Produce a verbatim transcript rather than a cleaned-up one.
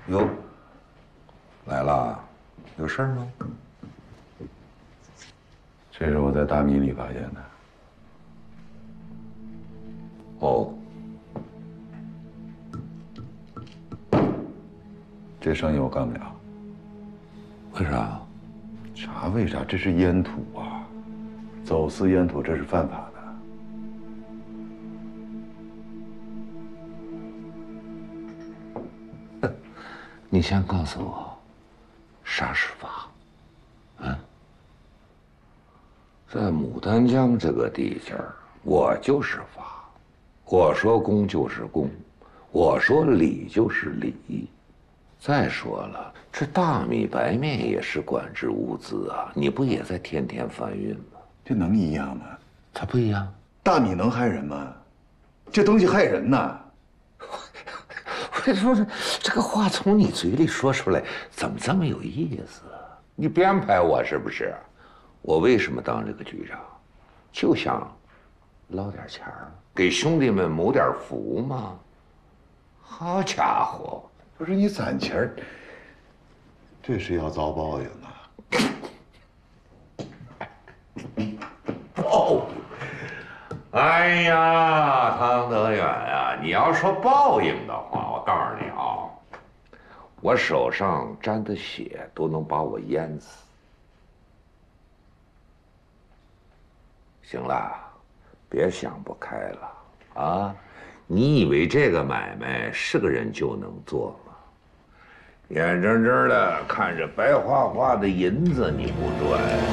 哟，来了，有事儿吗？ 这是我在大米里发现的。 哦， 这生意我干不了。 为啥？ 啥为啥？这是烟土啊，走私烟土这是犯法的。你先告诉我，啥是法？嗯，在牡丹江这个地界儿，我就是法，我说公就是公，我说理就是理。再说了，这大米白面也是管制物资啊，你不也在天天贩运吗？ 这能一样吗？ 它不一样。 大米能害人吗？这东西害人呐！ 我说这这个话从你嘴里说出来，怎么这么有意思啊？你编排我是不是？我为什么当这个局长？就想捞点钱儿，给兄弟们谋点福嘛。好家伙！ 不是你攒钱儿，这是要遭报应啊！ 报应！哎呀，汤德远呀，你要说报应的话，我告诉你啊，我手上沾的血都能把我淹死。行了，别想不开了啊！你以为这个买卖是个人就能做吗？眼睁睁的看着白花花的银子你不赚。